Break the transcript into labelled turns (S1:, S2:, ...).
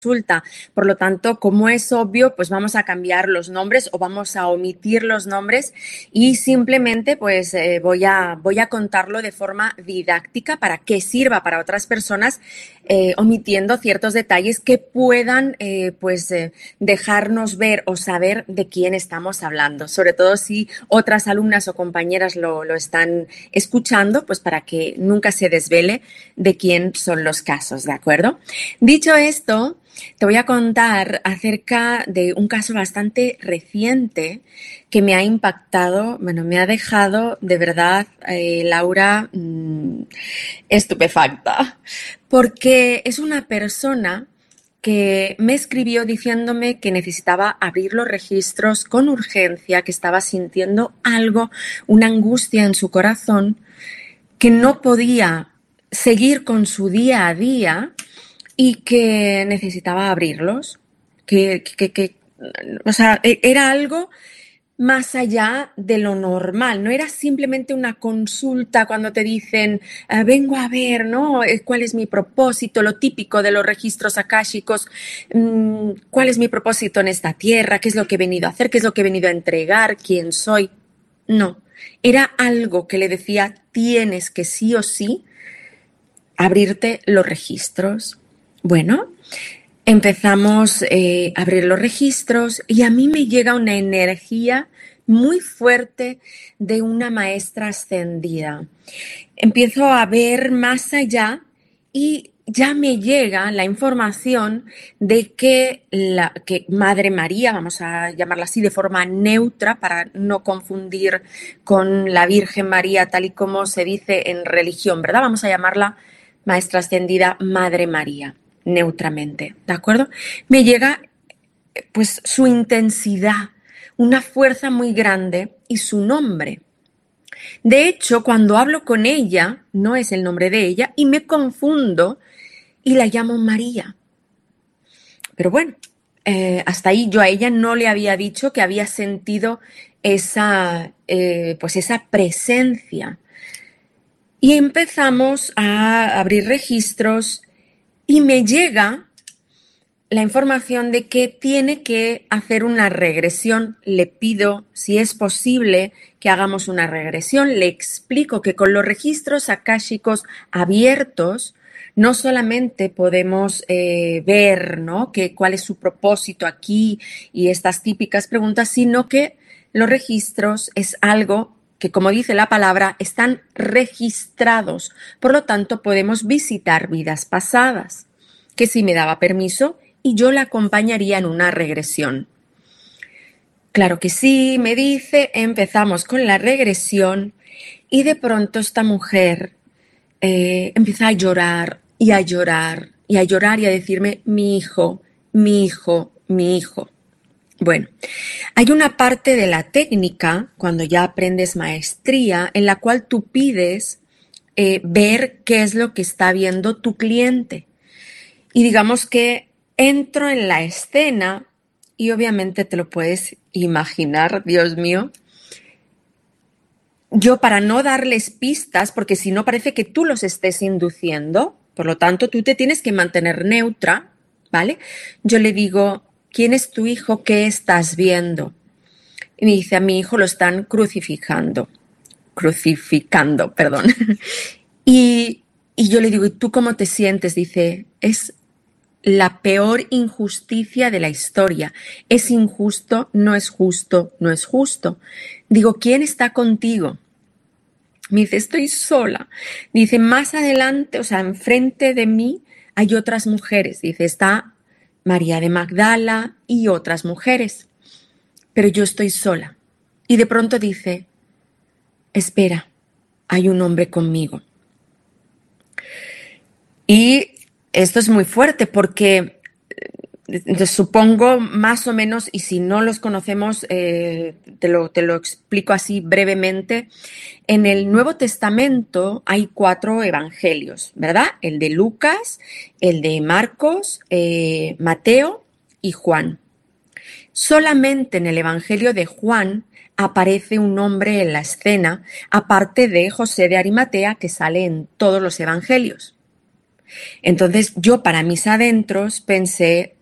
S1: consulta. Por lo tanto, como es obvio, pues vamos a cambiar los nombres o vamos a omitir los nombres y simplemente pues voy a contarlo de forma didáctica para que sirva para otras personas, omitiendo ciertos detalles que puedan dejarnos ver o saber de quién estamos hablando. Sobre todo si otras alumnas o compañeras lo están escuchando, pues para que nunca se desvele de quién son los casos, ¿de acuerdo? Dicho esto, te voy a contar acerca de un caso bastante reciente que me ha impactado, bueno, me ha dejado de verdad, Laura, estupefacta, porque es una persona que me escribió diciéndome que necesitaba abrir los registros con urgencia, que estaba sintiendo algo, una angustia en su corazón, que no podía seguir con su día a día y que necesitaba abrirlos, o sea, era algo más allá de lo normal, no era simplemente una consulta cuando te dicen, vengo a ver, ¿no? ¿Cuál es mi propósito? Lo típico de los registros akáshicos, ¿cuál es mi propósito en esta tierra? ¿Qué es lo que he venido a hacer? ¿Qué es lo que he venido a entregar? ¿Quién soy? No, era algo que le decía, tienes que sí o sí abrirte los registros. Bueno, empezamos a abrir los registros y a mí me llega una energía muy fuerte de una maestra ascendida. Empiezo a ver más allá y ya me llega la información de que Madre María, vamos a llamarla así de forma neutra para no confundir con la Virgen María tal y como se dice en religión, ¿verdad? Vamos a llamarla Maestra Ascendida Madre María, neutramente, ¿de acuerdo? Me llega pues su intensidad, una fuerza muy grande y su nombre. De hecho, cuando hablo con ella, no es el nombre de ella y me confundo y la llamo María. Pero bueno, hasta ahí yo a ella no le había dicho que había sentido esa presencia. Y empezamos a abrir registros y me llega la información de que tiene que hacer una regresión. Le pido, si es posible, que hagamos una regresión. Le explico que con los registros akáshicos abiertos no solamente podemos ver, ¿no?, cuál es su propósito aquí y estas típicas preguntas, sino que los registros es algo que, como dice la palabra, están registrados. Por lo tanto, podemos visitar vidas pasadas, que si me daba permiso y yo la acompañaría en una regresión. Claro que sí, me dice, empezamos con la regresión y de pronto esta mujer empieza a llorar y a llorar y a llorar y a decirme, mi hijo, mi hijo, mi hijo. Bueno, hay una parte de la técnica, cuando ya aprendes maestría, en la cual tú pides ver qué es lo que está viendo tu cliente. Y digamos que entro en la escena y obviamente te lo puedes imaginar, Dios mío. Yo, para no darles pistas, porque si no parece que tú los estés induciendo, por lo tanto tú te tienes que mantener neutra, ¿vale? Yo le digo, ¿quién es tu hijo? ¿Qué estás viendo? Y me dice, a mi hijo lo están crucificando, perdón. Y yo le digo, ¿y tú cómo te sientes? Dice, es la peor injusticia de la historia. Es injusto, no es justo, no es justo. Digo, ¿quién está contigo? Me dice, estoy sola. Dice, más adelante, o sea, enfrente de mí hay otras mujeres. Dice, está María de Magdala y otras mujeres. Pero yo estoy sola. Y de pronto dice, espera, hay un hombre conmigo. Y esto es muy fuerte porque supongo más o menos, y si no los conocemos, te lo explico así brevemente. En el Nuevo Testamento hay 4 evangelios, ¿verdad? El de Lucas, el de Marcos, Mateo y Juan. Solamente en el Evangelio de Juan aparece un hombre en la escena, aparte de José de Arimatea, que sale en todos los evangelios. Entonces yo para mis adentros pensé,